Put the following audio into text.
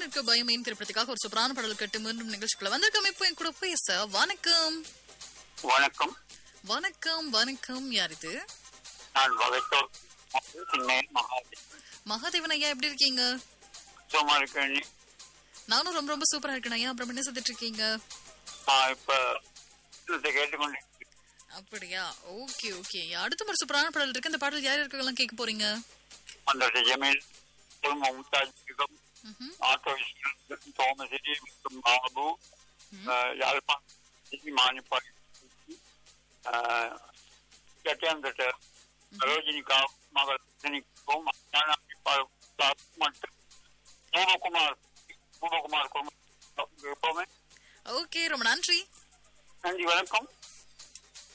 இறைவனுக்கு பயமேன் திரைப்படத்துக்காக ஒரு சூப்பரான பாடல் கட்டு மீண்டும் நிகழ்ச்சிக்குள்ள வந்திருக்கோம். இப்போ என் கூட பேச வணக்கம். வணக்கம். வணக்கம் வணக்கம். யார் இது? நான் வகைத்தோர் மகாதேவன் ஐயா, எப்படி இருக்கீங்க? சும்மா இருக்கேன். நானும் ரொம்ப ரொம்ப சூப்பரா இருக்கேன் ஐயா. அப்புறம் என்ன செஞ்சுட்டு இருக்கீங்க? இப்ப கேட்டுக்கொண்டு. அப்படியா? Okay okay. அடுத்த ஒரு சூப்பரான பாடல் இருக்கு. இந்த பாடல் யார் இருக்கலாம் கேட்க போறீங்க? அந்த ஜமீல் மும்தாஜிகம் ஆட்டோ தோமசிரி மற்றும் பாபு யாழ்ப்பாணம் மானிப்பாடி சத்யாந்தட்ட சரோஜினிகா மகள் மற்றும் பூபகுமார் ஓகே, ரொம்ப நன்றி. நன்றி, வணக்கம்.